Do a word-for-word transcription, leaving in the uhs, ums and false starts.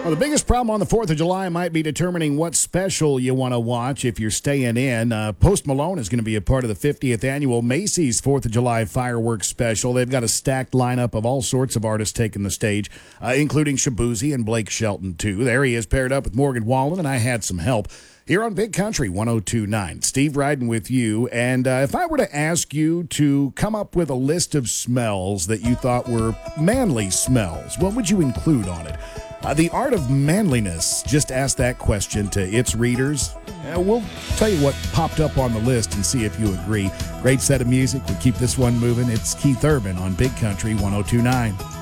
Well, the biggest problem on the fourth of July might be determining what special you want to watch if you're staying in. Uh, Post Malone is going to be a part of the fiftieth annual Macy's fourth of July fireworks special. They've got a stacked lineup of all sorts of artists taking the stage, uh, including Shaboozey and Blake Shelton, too. There he is paired up with Morgan Wallen, and I had some help here on Big Country one oh two point nine. Steve riding with you. And uh, if I were to ask you to come up with a list of smells that you thought were manly smells, what would you include on it? Uh, the Art of Manliness just asked that question to its readers. Uh, we'll tell you what popped up on the list and see if you agree. Great set of music. We keep this one moving. It's Keith Urban on Big Country one oh two point nine.